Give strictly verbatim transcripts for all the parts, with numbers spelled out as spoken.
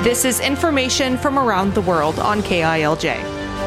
This is information from around the world on K I L J.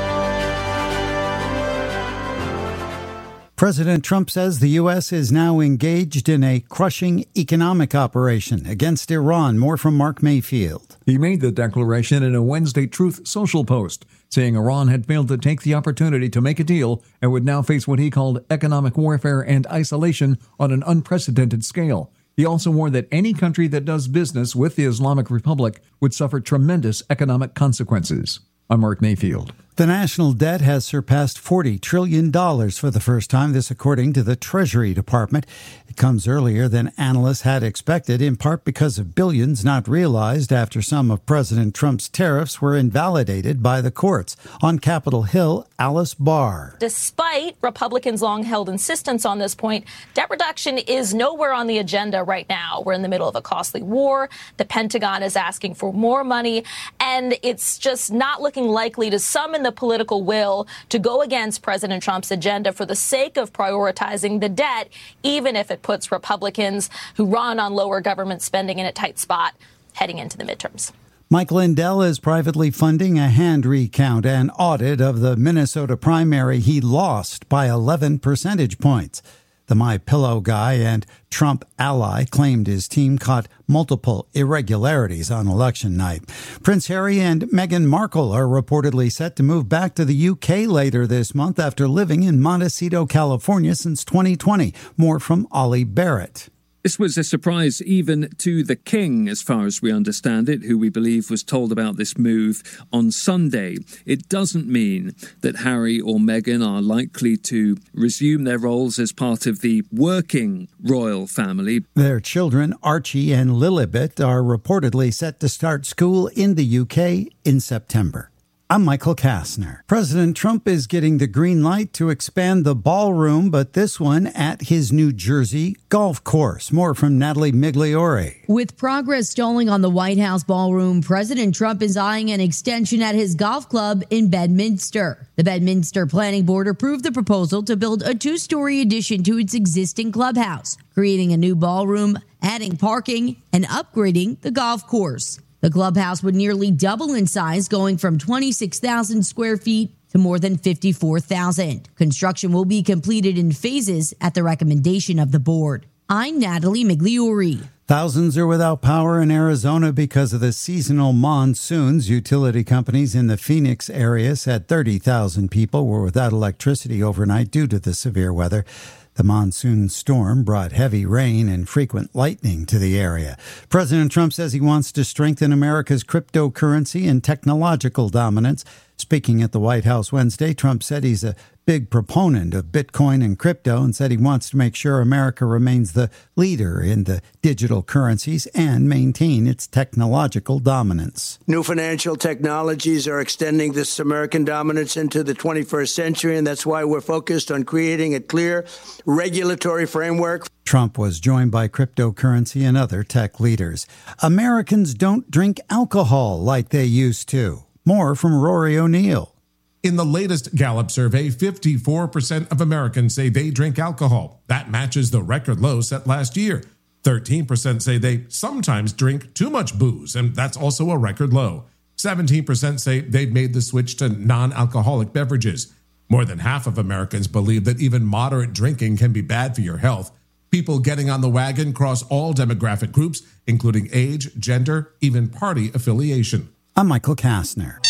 President Trump says the U S is now engaged in a crushing economic operation against Iran. More from Mark Mayfield. He made the declaration in a Wednesday Truth Social post, saying Iran had failed to take the opportunity to make a deal and would now face what he called economic warfare and isolation on an unprecedented scale. He also warned that any country that does business with the Islamic Republic would suffer tremendous economic consequences. I'm Mark Mayfield. The national debt has surpassed forty trillion dollars for the first time, this according to the Treasury Department. It comes earlier than analysts had expected, in part because of billions not realized after some of President Trump's tariffs were invalidated by the courts. On Capitol Hill, Alice Barr. Despite Republicans' long-held insistence on this point, debt reduction is nowhere on the agenda right now. We're in the middle of a costly war. The Pentagon is asking for more money, and it's just not looking likely to summon the political will to go against President Trump's agenda for the sake of prioritizing the debt, even if it puts Republicans who run on lower government spending in a tight spot heading into the midterms. Mike Lindell is privately funding a hand recount and audit of the Minnesota primary he lost by eleven percentage points. The MyPillow guy and Trump ally claimed his team caught multiple irregularities on election night. Prince Harry and Meghan Markle are reportedly set to move back to the U K later this month after living in Montecito, California since twenty twenty. More from Ollie Barrett. This was a surprise even to the King, as far as we understand it, who we believe was told about this move on Sunday. It doesn't mean that Harry or Meghan are likely to resume their roles as part of the working royal family. Their children, Archie and Lilibet, are reportedly set to start school in the U K in September. I'm Michael Kastner. President Trump is getting the green light to expand the ballroom, but this one at his New Jersey golf course. More from Natalie Migliore. With progress stalling on the White House ballroom, President Trump is eyeing an extension at his golf club in Bedminster. The Bedminster Planning Board approved the proposal to build a two-story addition to its existing clubhouse, creating a new ballroom, adding parking, and upgrading the golf course. The clubhouse would nearly double in size, going from twenty-six thousand square feet to more than fifty-four thousand. Construction will be completed in phases at the recommendation of the board. I'm Natalie Migliore. Thousands are without power in Arizona because of the seasonal monsoons. Utility companies in the Phoenix area said thirty thousand people were without electricity overnight due to the severe weather. The monsoon storm brought heavy rain and frequent lightning to the area. President Trump says he wants to strengthen America's cryptocurrency and technological dominance. Speaking at the White House Wednesday, Trump said he's a big proponent of Bitcoin and crypto and said he wants to make sure America remains the leader in the digital currencies and maintain its technological dominance. New financial technologies are extending this American dominance into the twenty-first century, and that's why we're focused on creating a clear regulatory framework. Trump was joined by cryptocurrency and other tech leaders. Americans don't drink alcohol like they used to. More from Rory O'Neill. In the latest Gallup survey, fifty-four percent of Americans say they drink alcohol. That matches the record low set last year. thirteen percent say they sometimes drink too much booze, and that's also a record low. seventeen percent say they've made the switch to non-alcoholic beverages. More than half of Americans believe that even moderate drinking can be bad for your health. People getting on the wagon cross all demographic groups, including age, gender, even party affiliation. I'm Michael Kastner.